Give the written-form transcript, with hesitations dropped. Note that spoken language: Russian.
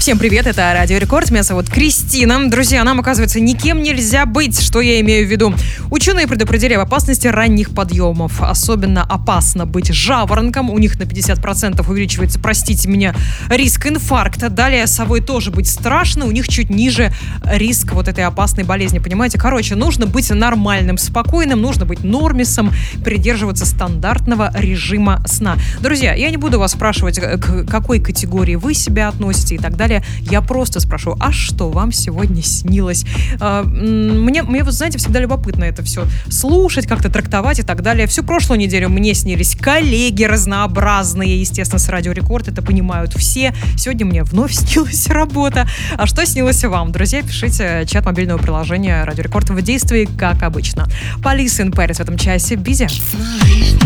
Всем привет, это Радио Рекорд, меня зовут Кристина. Друзья, нам, оказывается, никем нельзя быть. Что я имею в виду? Ученые предупредили об опасности ранних подъемов. Особенно опасно быть жаворонком. У них на 50% увеличивается, простите меня, риск инфаркта. Далее совой тоже быть страшно. У них чуть ниже риск вот этой опасной болезни. Понимаете? Короче, нужно быть нормальным, спокойным, нужно быть нормисом, придерживаться стандартного режима сна. Друзья, я не буду вас спрашивать, к какой категории вы себя относите и так далее. Я просто спрошу, а что вам сегодня снилось? Мне, вы знаете, всегда любопытно это все слушать, как-то трактовать и так далее. Всю прошлую неделю мне снились коллеги разнообразные, естественно, с Радио Рекорд, это понимают все. Сегодня мне вновь снилась работа. А что снилось вам? Друзья, пишите, чат мобильного приложения Радио Рекорд в действии, как обычно. Police in Paris в этом часе. Бизи.